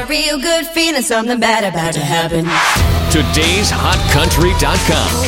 real good feeling, something bad about to happen. Today'sHotCountry.com.